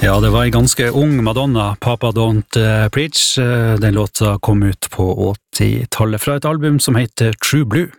Ja, det var en ganske ung Madonna, Papa Don't Preach. Den låta kom ut på 80-tallet fra et album som heter True Blue.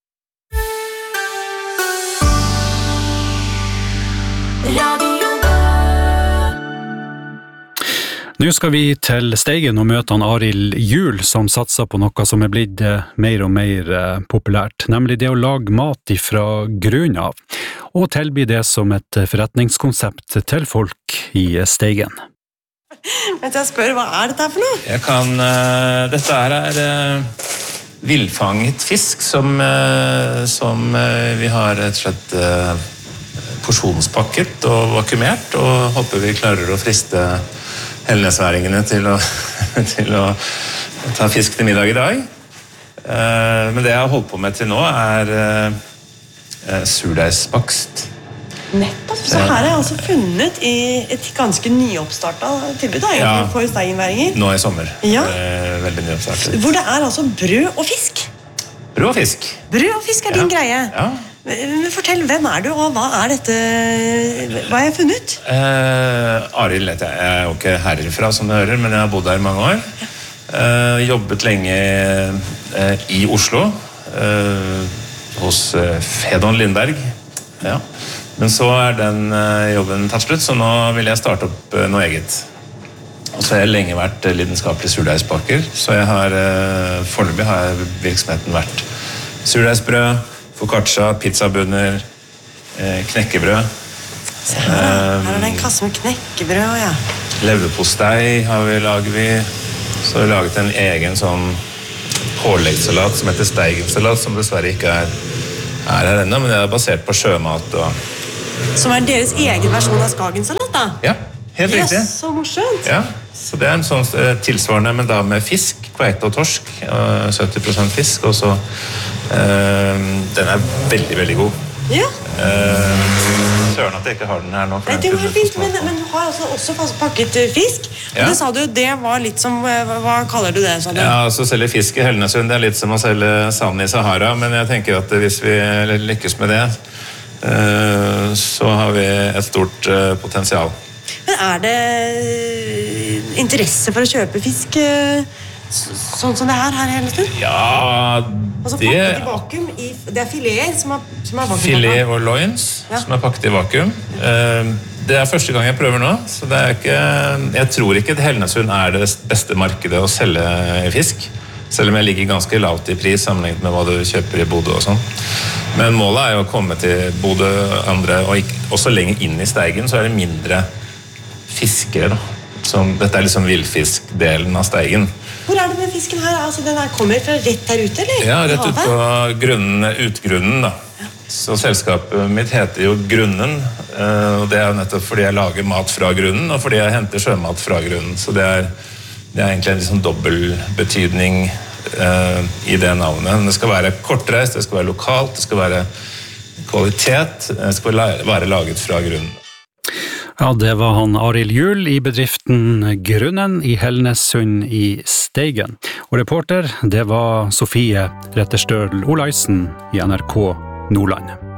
Nå skal vi til Steigen og møte han Arild Juhl, som satser på noe som blitt mer og mer populært, nemlig det å lage mat fra grunnen av, og tilby det som et forretningskonsept til folk i Steigen. Men jeg spør, hva dette for noe? Dette villfanget fisk som vi har rett og slett porsjonspakket og vakuumert, og håper vi klarer å friste helnesværingene til å ta fisk til middag i dag. Men det jeg har holdt på med til nå surdeigsbakst. Nettopp, så her jeg altså funnet i et ganske nyoppstartet tilbud for steigenværinger. Nå i sommer. Ja. Veldig nyoppstartet. Hvor det altså brød og fisk. Brød og fisk. Brød og fisk din greie. Ja. Men fortell, hvem du, og hva dette? Hva har jeg funnet? Arild heter jeg. Jeg jo ikke herfra, som du hører, men jeg har bodd her i mange år. Jobbet lenge i Oslo, hos Fedon Lindberg. Ja. Men så den jobben tatt slutt, så nå vil jeg starte opp noe eget. Og så har jeg lenge vært lidenskapelig surdeigsbaker, så foreløpig har virksomheten vært surdeigsbrød, focaccia, pizzabunner, knekkebrød. Se her det en kasse med knekkebrød, ja. Leverpostei lager vi. Så har vi laget en egen sånn påleggssalat som heter steigensalat, som dessverre ikke her ennå, men det basert på sjømat. Som deres egen versjon av skagensalat, da? Ja, helt riktig. Ja, så morsomt. Ja, så det en sånn tilsvarende, men da med fisk, kveite og torsk, 70% fisk, og så den veldig, veldig god. Ja. Søren at jeg ikke har den her nå. Nei, det var fint, men du har også pakket fisk. Ja. Og det sa du, det var litt som, hva kaller du det? Sånn? Ja, så selge fisk i Helnesund, det litt som å selge sand i Sahara, men jeg tenker at hvis vi lykkes med det, så har vi et stort potensial. Men det interesse for å kjøpe fisk sånn som det her i Helnesund? Ja, pakket i vakuum, det fileter som er vakuum. Filet og loins, som pakket i vakuum. Det første gang jeg prøver nå, så det ikke, jeg tror ikke at Helnesund det beste markedet å selge fisk, selv om jeg ligger ganske lavt i pris sammenlignet med hva du kjøper i Bodø og sånn. Men målet jo å komme til Bodø andre, og også lenger inn i Steigen, så det mindre fiskere da. Dette liksom villfiskdelen av Steigen. Hvor det med fisken her? Altså, den kommer fra rett der ute, eller? Ja, rett ut på utgrunnen da. Ja. Så selskapet mitt heter jo Grunnen, og det nettopp fordi jeg lager mat fra grunnen, og fordi jeg henter sjømat fra grunnen. Så det egentlig en liksom dobbel betydning i det navnet. Det skal være kortreist, det skal være lokalt, det skal være kvalitet, det skal være laget fra grunnen. Ja, det var han Arild Juhl i bedriften Grunnen i Helnesund i Steigen. Og reporter, det var Sofie Retterstøl Olaisen i NRK Nordland.